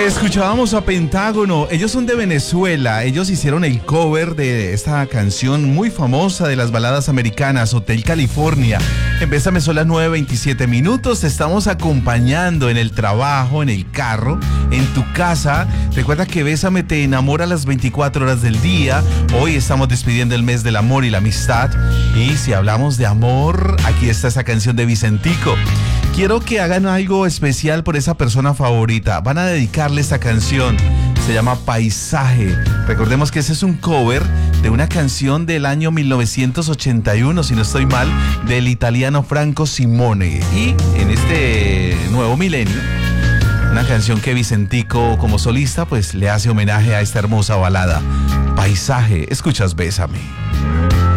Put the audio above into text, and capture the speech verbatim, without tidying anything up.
Escuchábamos a Pentágono, ellos son de Venezuela, ellos hicieron el cover de esta canción muy famosa de las baladas americanas, Hotel California. En Bésame son las nueve veintisiete minutos, te estamos acompañando en el trabajo, en el carro, en tu casa. Recuerda que Bésame te enamora las veinticuatro horas del día. Hoy estamos despidiendo el mes del amor y la amistad. Y si hablamos de amor, aquí está esa canción de Vicentico. Quiero que hagan algo especial por esa persona favorita. Van a dedicarle esta canción. Se llama Paisaje. Recordemos que ese es un cover de una canción del año mil novecientos ochenta y uno, si no estoy mal, del italiano Franco Simone. Y en este nuevo milenio, una canción que Vicentico como solista pues le hace homenaje a esta hermosa balada. Paisaje. Escuchas Bésame.